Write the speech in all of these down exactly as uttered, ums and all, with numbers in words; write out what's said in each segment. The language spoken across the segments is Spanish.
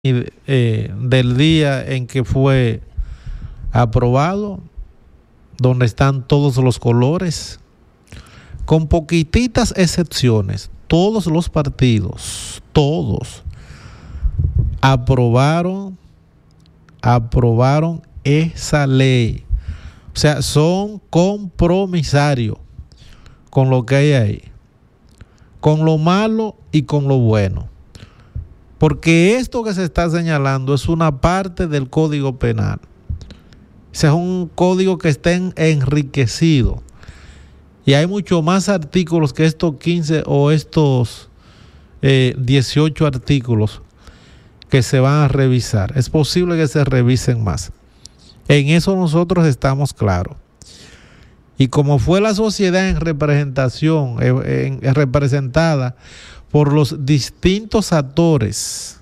eh, del día en que fue aprobado, donde están todos los colores, con poquititas excepciones. Todos los partidos, todos, aprobaron, aprobaron esa ley. O sea, son compromisarios con lo que hay ahí, con lo malo y con lo bueno. Porque esto que se está señalando es una parte del Código Penal. Ese es un código que está enriquecido. Y hay mucho más artículos que estos quince o estos eh, dieciocho artículos que se van a revisar. Es posible que se revisen más. En eso nosotros estamos claros. Y como fue la sociedad en representación, en, en, representada por los distintos actores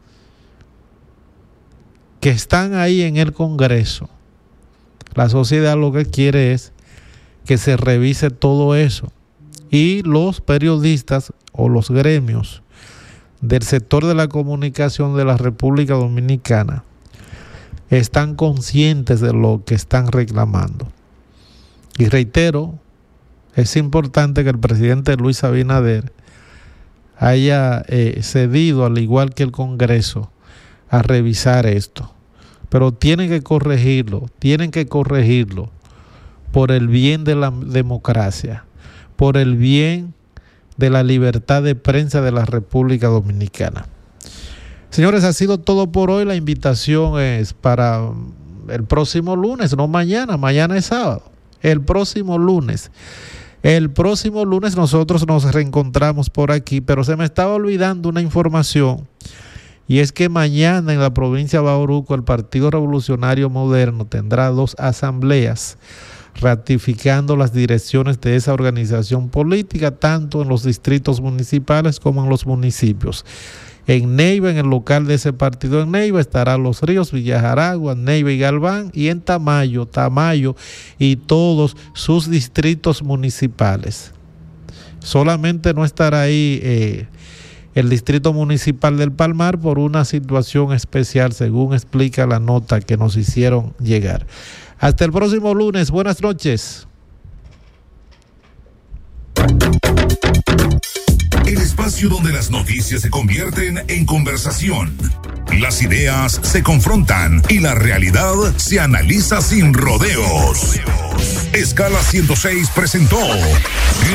que están ahí en el Congreso, la sociedad lo que quiere es que se revise todo eso. Y los periodistas o los gremios del sector de la comunicación de la República Dominicana están conscientes de lo que están reclamando. Y reitero, es importante que el presidente Luis Abinader haya eh, cedido, al igual que el Congreso, a revisar esto. Pero tienen que corregirlo, tienen que corregirlo por el bien de la democracia, por el bien de la libertad de prensa de la República Dominicana. Señores, ha sido todo por hoy. La invitación es para el próximo lunes, no mañana, mañana es sábado. El próximo lunes. El próximo lunes nosotros nos reencontramos por aquí, pero se me estaba olvidando una información, y es que mañana en la provincia de Bauruco el Partido Revolucionario Moderno tendrá dos asambleas ratificando las direcciones de esa organización política, tanto en los distritos municipales como en los municipios. En Neiva, en el local de ese partido en Neiva, estará Los Ríos, Villa Jaragua, Neiva y Galván, y en Tamayo, Tamayo y todos sus distritos municipales. Solamente no estará ahí eh, el distrito municipal del Palmar por una situación especial, según explica la nota que nos hicieron llegar. Hasta el próximo lunes. Buenas noches. El espacio donde las noticias se convierten en conversación, las ideas se confrontan y la realidad se analiza sin rodeos. Escala ciento seis presentó